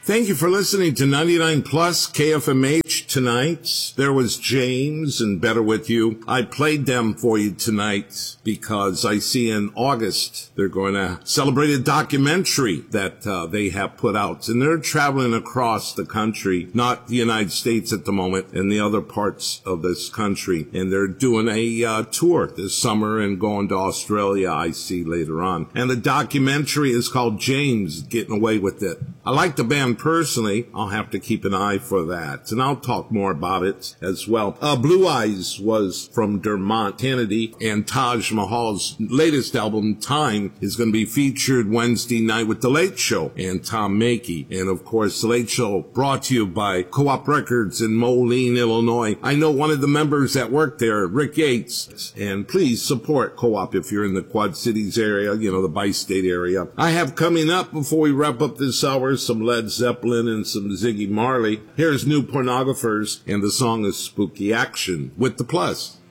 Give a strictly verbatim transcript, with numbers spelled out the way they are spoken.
Thank you for listening to ninety-nine Plus K F M H tonight. There was James and Better With You. I played them for you tonight because I see in August they're going to celebrate a documentary that uh, they have put out. And they're traveling across the country, not the United States at the moment, and the other parts of this country. And they're doing a uh, tour this summer and going to Australia, I see later on. And the documentary is called James Getting Away With It. I like the band personally. I'll have to keep an eye for that. And I'll talk more about it as well. Uh, Blue Eyes was from Dermot Kennedy, and Taj Mahal's latest album, Time, is going to be featured Wednesday night with The Late Show and Tom Mackey. And of course, The Late Show brought to you by Co-op Records in Moline, Illinois. I know one of the members that work there, Rick Yates. And please support Co-op if you're in the Quad Cities area, you know, the bi-state area. I have coming up, before we wrap up this hour, some Led Zeppelin and some Ziggy Marley. Here's New Pornographers, and the song is Spooky Action with the Plus.